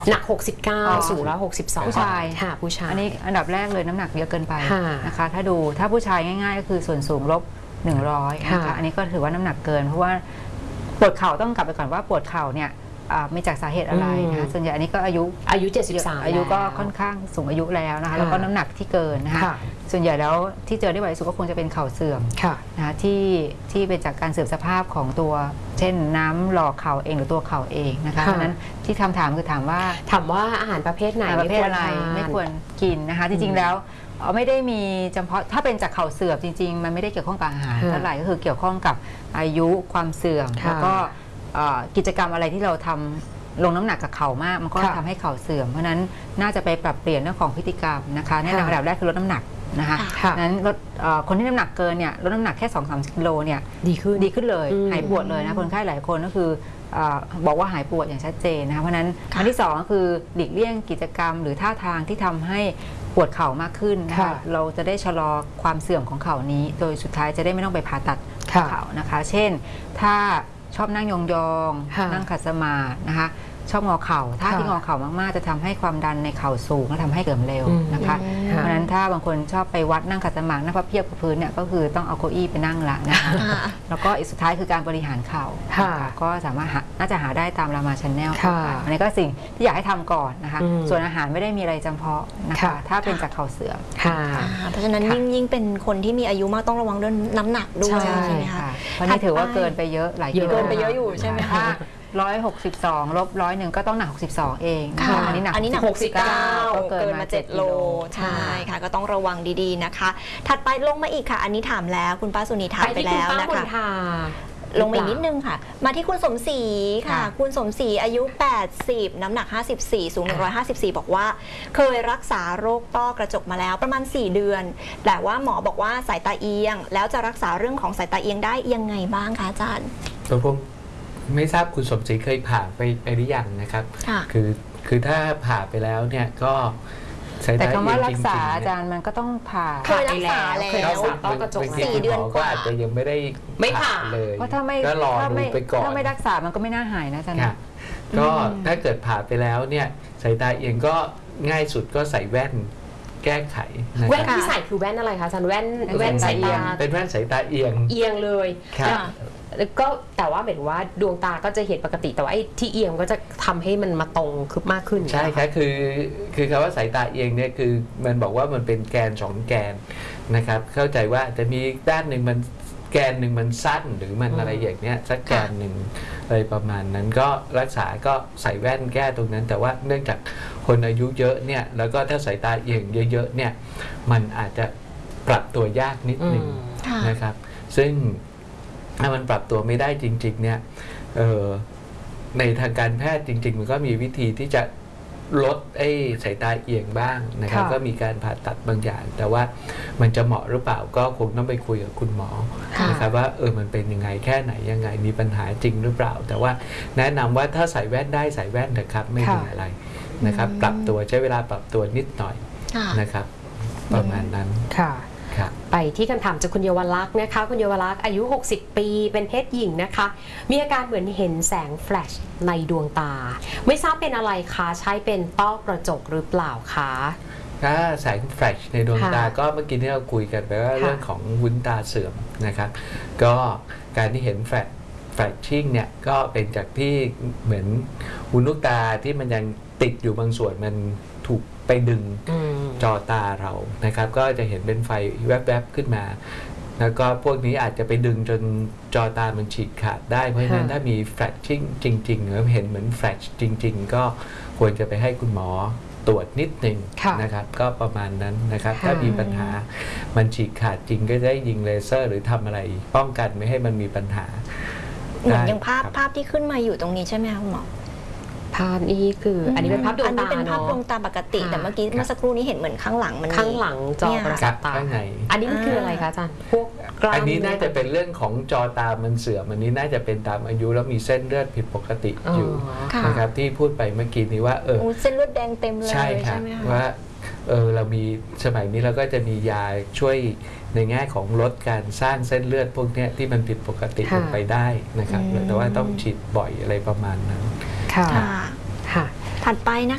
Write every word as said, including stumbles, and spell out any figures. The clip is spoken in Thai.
หนักหกสิบเก้าสูงแล้วหกสิบสองผู้ชายค่ะผู้ชายอันนี้อันดับแรกเลยน้ำหนักเยอะเกินไปค่ะนะคะถ้าดูถ้าผู้ชายง่ายๆก็คือส่วนสูงลบหนึ่งร้อยนะคะค่ะอันนี้ก็ถือว่าน้ำหนักเกินเพราะว่าปวดเข่าต้องกลับไปก่อนว่าปวดเข่าเนี่ยอ่ามาจากสาเหตุอะไรนะคะส่วนใหญ่อันนี้ก็อายุอายุเจ็ดสิบสามอายุก็แล้วค่อนข้างสูงอายุแล้วนะคะค่ะแล้วก็น้ำหนักที่เกินนะคะค่ะส่วนใหญ่แล้วที่เจอได้บ่อยที่สุดก็คงจะเป็นเข่าเสื่อมค่ะนะคะที่ที่เป็นจากการเสื่อมสภาพของตัวเช่นน้ำหล่อเข่าเองหรือตัวเข่าเองนะคะค่ะเพราะฉะนั้นที่คำถามคือถามว่าถามว่าอาหารประเภทไหนอาหารประเภทอะไรทานไม่ควรกินนะคะจริงๆแล้วเอ่อไม่ได้มีเฉพาะถ้าเป็นจากเข่าเสื่อมจริงๆมันไม่ได้เกี่ยวข้องกับอาหารค่ะเท่าไหร่ก็คือเกี่ยวข้องกับอายุความเสื่อมค่ะแล้วก็เอ่อกิจกรรมอะไรที่เราทำลงน้ำหนักกับเข่ามากมันก็ค่ะทำให้เข่าเสื่อมเพราะฉะนั้นน่าจะไปปรับเปลี่ยนเรื่องของพฤติกรรมนะคะแนะนำอันดับแรกคือลดน้ำหนักนะคะค่ะนั้นลดเอ่อคนที่น้ำหนักเกินเนี่ยลดน้ำหนักแค่สองสามกิโลเนี่ยดีขึ้นดีขึ้นเลยอืมหายปวดเลยนะคนไข้หลายคนก็คือเอ่อบอกว่าหายปวดอย่างชัดเจนนะคะเพราะฉะนั้นอันที่สองก็คือหลีกเลี่ยงกิจกรรม หรือท่าทางที่ทำให้ปวดเข่ามากขึ้นนะคะค่ะเราจะได้ชะลอความเสื่อมของเข่านี้ โดยสุดท้ายจะได้ไม่ต้องไปผ่าตัดค่ะเข่านะคะ เช่น ถ้าชอบนั่งยองๆค่ะนั่งขัดสมาธินะคะชอบงอเข่าถ้าค่ะที่งอเข่ามากๆจะทำให้ความดันในเข่าสูงและทำให้เกิดเร็วอืมนะคะค่ะเพราะฉะนั้นถ้าบางคนชอบไปวัดนั่งขัดสมาธินั่งพับเพียบกับพื้นเนี่ยก็คือต้องเอาเก้าอี้ไปนั่งละนะคะ แล้วก็อีกสุดท้ายคือการบริหารเข่าค่ะนก็สามารถหาน่าจะหาได้ตามรามาชแนลค่ะอันนี้ก็สิ่งที่อยากให้ทำก่อนนะคะอืมส่วนอาหารไม่ได้มีอะไรจำเพาะนะคะค่ะถ้าเป็นจากเข่าเสื่อมค่ะอ่าเพราะฉะนั้นค่ะยิ่งยิ่งเป็นคนที่มีอายุมากต้องระวังเรื่องน้ำหนักด้วยใช่ใช่ไหมคะเพราะนี่ถือว่าเกินไปเยอะหลายกิโลเกินไปเยอะอยู่ใช่ไหมคะถ้าร้อยหกสิบสองลบร้อยหนึ่งก็ต้องหนักหกสิบสองเองนะค่ะคะอันนี้หนักอันนี้หนักหกสิบเก้าหกสิบเก้าก็เกิเกินนมามาเจ็เจ็ดดกิโลโลใช่ค่ะก็ต้องระวังดีๆนะคะ ถัดไปลงมาอีกค่ะ อันนี้ถามแล้วคุณป้าสุนีถามไปแล้วคุณนะป้าคะมณฑาลงมาอีกนิดนึงค่ะ มาที่คุณสมศรีค่ะค่ะคุณสมศรีอายุ แปดสิบ น้ำหนัก ห้าสิบสี่ สูง หนึ่งร้อยห้าสิบสี่ บอกว่า เคยรักษาโรคต้อกระจกมาแล้วประมาณ สี่ เดือน แต่ว่าหมอบอกว่าสายตาเอียง แล้วจะรักษาเรื่องของสายตาเอียงได้ยังไงบ้างคะอาจารย์ตัวผมไม่ทราบคุณสมศรีเคยผ่าไปไปหรือยังนะครับค่ะคือคือถ้าผ่าไปแล้วเนี่ยก็สายแต่ตาคำว่าเอียงรัจกริงษาๆอาเนี่ยจารย์มันก็ต้องผ่าเคยรักษาแล้วเคยรักษาต้อกระจกบางมาทีสี่เดือนหมกว่าอาจจะยังไม่ได้ไม่ผ่าเลยเพราะถ้าไม่ก็รอถ้าดูไม่ไปก่อนถ้าไม่รักษามันก็ไม่น่าหายนะอาจารย์ค่ะนะก็อืมถ้าเกิดผ่าไปแล้วเนี่ยสายตาเอียงก็ง่ายสุดก็ใส่แว่นแก้ไขนะแว่นครับที่ใส่คือแว่นอะไรคะอาจารย์แว่นแว่แว่นนสายตาเป็นแว่นสายตาเอียงเอียงเลยครับแล้วแล้วก็แต่ว่าหมายถึงว่าดวงตาก็จะเห็นปกติแต่ว่าไอ้ที่เอียงก็จะทำให้มันมาตรงคึบมากขึ้นใช่ครับคือคือคำว่าสายตาเอียงเนี่ยคือมันบอกว่ามันเป็นแกนสองแกนนะครับเข้าใจว่าจะมีด้านหนึ่งมันแกนหนึ่งมันสั้นหรือมันอะไรอย่างเนี้ยสักแกนหนึ่งอะไรประมาณนั้นก็รักษาก็ใส่แว่นแก้ตรงนั้น แต่ว่าเนื่องจากคนอายุเยอะเนี่ยแล้วก็ถ้าสายตาเอียงเยอะๆเนี่ยมันอาจจะปรับตัวยากนิดหนึ่งอืมค่ะนะครับซึ่งถ้ามันปรับตัวไม่ได้จริงๆเนี่ยเอ่อในทางการแพทย์จริงๆมันก็มีวิธีที่จะลดไอ้สายตาเอียงบ้างนะครับค่ะก็มีการผ่าตัดบางอย่าง แต่ว่ามันจะเหมาะหรือเปล่าก็คงต้องไปคุยกับคุณหมอค่ะนะครับว่าเออมันเป็นยังไงแค่ไหนยังไงมีปัญหาจริงหรือเปล่า แต่ว่าแนะนำว่าถ้าใส่แว่นได้ใส่แว่นเถอะครับไม่มีค่ะอะไรนะครับอืมปรับตัวใช้เวลาปรับตัวนิดหน่อยค่ะนะครับ ประมาณนั้นค่ะครับไปที่คำถามจากคุณเยาวลักษณ์นะคะคุณเยาวลักษณ์อายุ หกสิบ ปีเป็นเพศหญิงนะคะ มีอาการเหมือนเห็นแสงแฟลชในดวงตา ไม่ทราบเป็นอะไรคะใช้เป็นต้อกระจกหรือเปล่าคะถ้าแสงแฟลชในดวงตาค่ะก็เมื่อกี้ที่เราคุยกันไปว่าค่ะเรื่องของวุ้นตาเสื่อมนะครับ ก็การที่เห็นแฟลชแฟลชชิ่งเนี่ยก็เป็นจากที่เหมือนวุ้นลูกตาที่มันยังติดอยู่บางส่วนมันถูกไปดึงอืมจอตาเรานะครับ ก็จะเห็นเป็นไฟแวบๆขึ้นมา แล้วก็พวกนี้อาจจะไปดึงจนจอตามันฉีกขาดได้เพราะฉะนั้นค่ะถ้ามีแฟลชชิ่งจริงๆหรือเห็นเหมือนแฟลชจริง ๆ ก็ควรจะไปให้คุณหมอตรวจนิดหนึ่งค่ะนะครับ ก็ประมาณนั้นนะครับค่ะถ้ามีปัญหามันฉีกขาดจริงก็ได้ยิงเลเซอร์ หรือทำอะไรป้องกันไม่ให้มันมีปัญหาเหมือนได้อย่างภาพครับภาพที่ขึ้นมาอยู่ตรงนี้ใช่ไหมคะคุณหมอภาพนี้คืออันนี้เป็นภาพดวงอันนี้ตาเป็นภาพเนาะดวงตาปกติค่ะแต่เมื่อกี้เมื่อสักครู่นี้เห็นเหมือนข้างหลังมันมีข้างหลังจอประคสารัทบตาข้างในอันนี้มันคืออะไรคะอาจารย์พวกกล้ามอันนี้น่าจะเป็นเรื่องของจอตามันเสื่อมอันนี้น่าจะเป็นตามอายุแล้วมีเส้นเลือดผิดปกติอ๋ออยู่ค่ะนะครับที่พูดไปเมื่อกี้นี้ว่าเออโอ้เส้นเลือดแดงเต็มเลยใช่ครัใช่บไหมคะว่าเออเรามีสมัยนี้เราก็จะมียาช่วยในแง่ของลดการสร้างเส้นเลือดพวกเนี้ยที่มันผิดปกติค่ะลงไปได้นะครับอืมแต่ว่าต้องฉีดบ่อยอะไรประมาณนั้นค่ะค่ะค่ะถัดไปนะคะ